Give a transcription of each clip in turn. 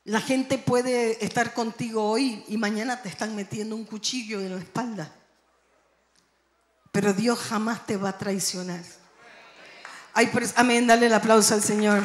La gente puede estar contigo hoy y mañana te están metiendo un cuchillo en la espalda. Pero Dios jamás te va a traicionar. Amén, dale el aplauso al Señor.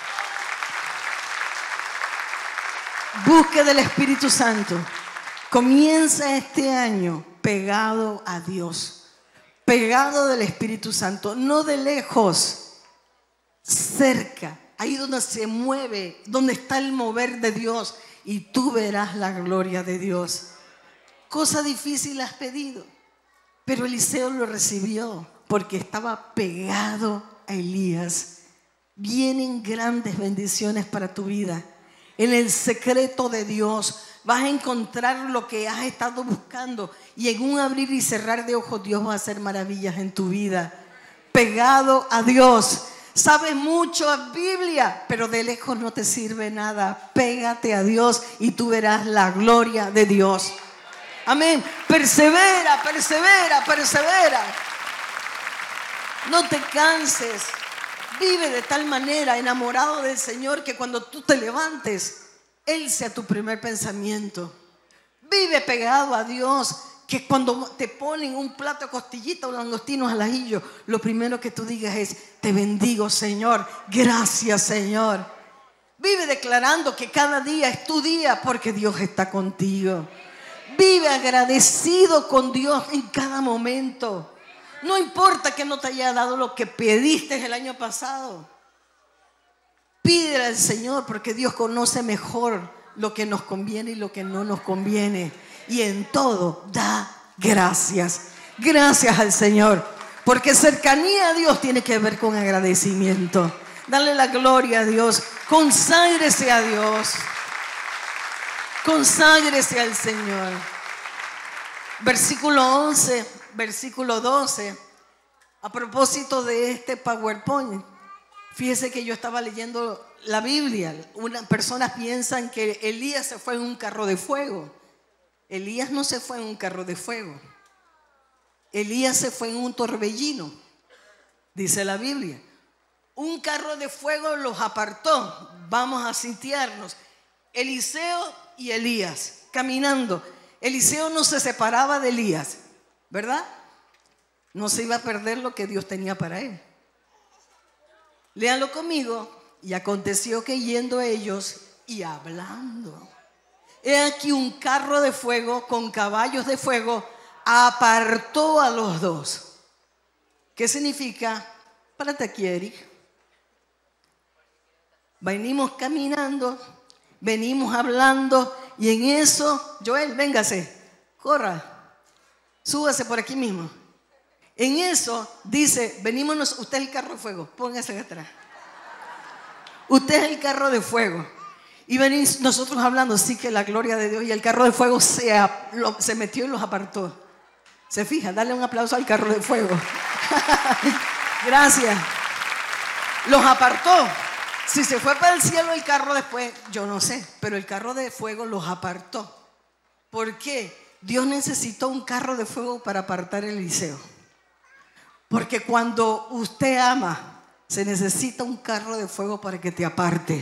Busque del Espíritu Santo. Comienza este año pegado a Dios, pegado del Espíritu Santo, no de lejos, cerca, ahí donde se mueve, donde está el mover de Dios, y tú verás la gloria de Dios. Cosa difícil has pedido, pero Eliseo lo recibió porque estaba pegado a Elías. Vienen grandes bendiciones para tu vida. En el secreto de Dios vas a encontrar lo que has estado buscando, y en un abrir y cerrar de ojos Dios va a hacer maravillas en tu vida. Pegado a Dios. Sabes mucho Biblia, pero de lejos no te sirve nada. Pégate a Dios y tú verás la gloria de Dios. Amén. Persevera, persevera, persevera. No te canses. Vive de tal manera enamorado del Señor que cuando tú te levantes, Él sea tu primer pensamiento. Vive pegado a Dios, que cuando te ponen un plato de costillita o langostinos al ajillo, lo primero que tú digas es: te bendigo, Señor, gracias, Señor. Vive declarando que cada día es tu día porque Dios está contigo. Vive agradecido con Dios en cada momento. No importa que no te haya dado lo que pediste el año pasado. Pídele al Señor, porque Dios conoce mejor lo que nos conviene y lo que no nos conviene. Y en todo da gracias. Gracias al Señor, porque cercanía a Dios tiene que ver con agradecimiento. Dale la gloria a Dios. Conságrese a Dios. Conságrese al Señor. Versículo 11, versículo 12. A propósito de este PowerPoint, fíjese que yo estaba leyendo la Biblia. Unas personas piensan que Elías se fue en un carro de fuego. Elías no se fue en un carro de fuego. Elías se fue en un torbellino, dice la Biblia. Un carro de fuego los apartó. Vamos a sitiarnos. Eliseo y Elías caminando. Eliseo no se separaba de Elías, ¿verdad? No se iba a perder lo que Dios tenía para él. Léanlo conmigo. Y aconteció que yendo ellos y hablando, he aquí un carro de fuego con caballos de fuego apartó a los dos. ¿Qué significa? Párate aquí, Eric. Venimos caminando, venimos hablando, y en eso, Joel, véngase, corra, súbase por aquí mismo. En eso dice: venimos, usted es el carro de fuego, póngase atrás. Usted es el carro de fuego. Y venimos nosotros hablando, sí, que la gloria de Dios, y el carro de fuego se metió y los apartó. ¿Se fija? Dale un aplauso al carro de fuego. Gracias. Los apartó. Si se fue para el cielo el carro después, yo no sé, pero el carro de fuego los apartó. ¿Por qué? Dios necesitó un carro de fuego para apartar a Eliseo. Porque cuando usted ama, se necesita un carro de fuego para que te aparte.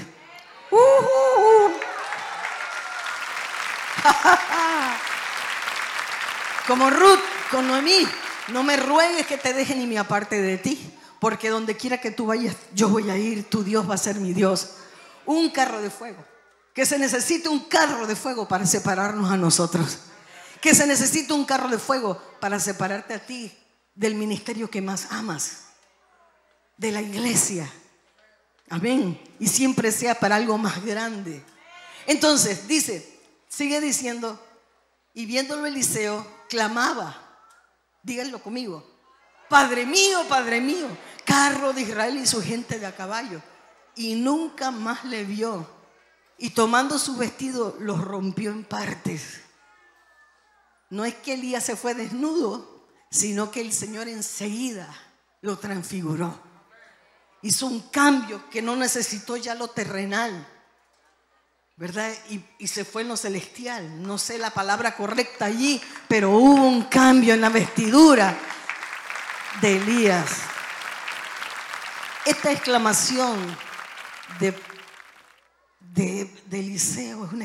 Como Ruth con Noemí: no me ruegues que te deje ni me aparte de ti, porque donde quiera que tú vayas, yo voy a ir, tu Dios va a ser mi Dios. Un carro de fuego. Que se necesite un carro de fuego para separarnos a nosotros. Que se necesite un carro de fuego para separarte a ti del ministerio que más amas, de la iglesia. Amén. Y siempre sea para algo más grande. Entonces dice, sigue diciendo: y viéndolo Eliseo, clamaba. Díganlo conmigo: Padre mío, carro de Israel y su gente de a caballo. Y nunca más le vio. Y tomando su vestido, los rompió en partes. No es que Elías se fue desnudo, sino que el Señor enseguida lo transfiguró. Hizo un cambio que no necesitó ya lo terrenal, ¿verdad? Y se fue en lo celestial. No sé la palabra correcta allí, pero hubo un cambio en la vestidura de Elías. Esta exclamación de Eliseo es una